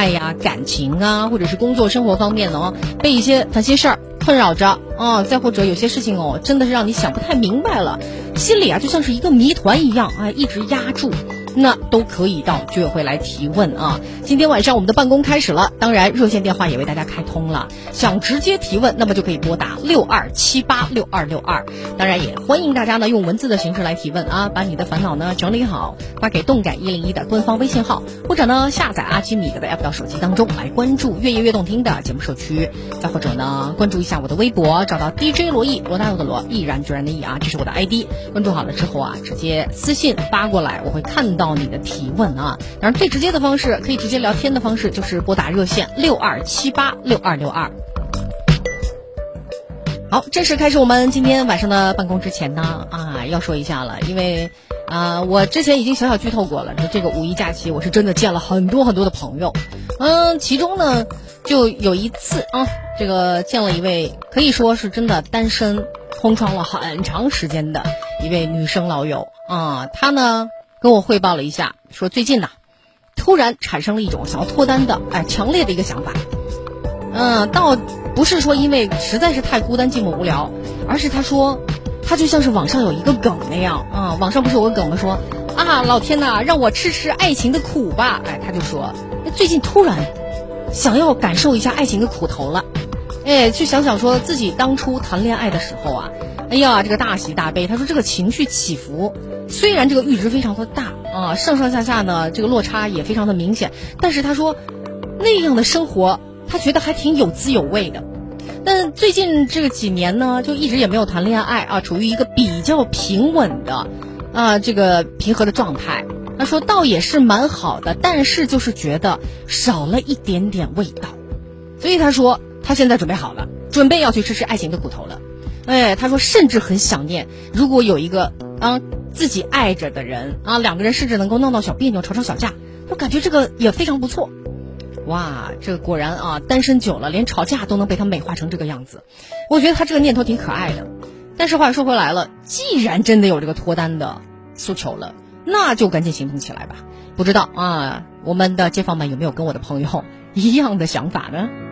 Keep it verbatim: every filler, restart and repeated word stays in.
爱呀、感情啊，或者是工作生活方面呢，被一些烦心事儿困扰着啊，再或者有些事情哦，真的是让你想不太明白了，心里啊就像是一个谜团一样啊，一直压住。那都可以到居委会来提问啊。今天晚上我们的办公开始了，当然热线电话也为大家开通了，想直接提问那么就可以拨打六二七八六二六二。当然也欢迎大家呢用文字的形式来提问啊，把你的烦恼呢整理好，发给动感一零一的官方微信号，或者呢下载阿基米德的 app 到手机当中来关注越夜越动听的节目社区，再或者呢关注一下我的微博，找到 D J 罗毅，罗大佑的罗，毅然决然的毅啊，这是我的 I D， 关注好了之后啊，直接私信发过来，我会看到你的提问啊。当然最直接的方式，可以直接聊天的方式就是拨打热线六二七八六二六二。好，正式开始我们今天晚上的办公之前呢，啊，要说一下了，因为啊、呃，我之前已经小小剧透过了，这个五一假期我是真的见了很多很多的朋友，嗯，其中呢就有一次啊，这个见了一位可以说是真的单身空窗了很长时间的一位女生老友啊，她呢跟我汇报了一下，说最近呢突然产生了一种想要脱单的哎强烈的一个想法，嗯，倒不是说因为实在是太孤单寂寞无聊，而是他说他就像是网上有一个梗那样啊、嗯，网上不是有个梗吗？说啊老天呐，让我吃吃爱情的苦吧，哎，他就说最近突然想要感受一下爱情的苦头了，哎，去想想说自己当初谈恋爱的时候啊，哎呀这个大喜大悲，他说这个情绪起伏虽然这个阈值非常的大啊，上上下下呢这个落差也非常的明显，但是他说那样的生活他觉得还挺有滋有味的。但最近这个几年呢，就一直也没有谈恋爱啊，处于一个比较平稳的啊这个平和的状态。他说倒也是蛮好的，但是就是觉得少了一点点味道。所以他说他现在准备好了，准备要去吃吃爱情的苦头了。哎，他说甚至很想念，如果有一个啊自己爱着的人啊，两个人甚至能够闹闹小别扭，吵吵小架，就感觉这个也非常不错。哇，这个果然啊，单身久了，连吵架都能被他美化成这个样子。我觉得他这个念头挺可爱的。但是话说回来了，既然真的有这个脱单的诉求了，那就赶紧行动起来吧。不知道啊，我们的街坊们有没有跟我的朋友一样的想法呢？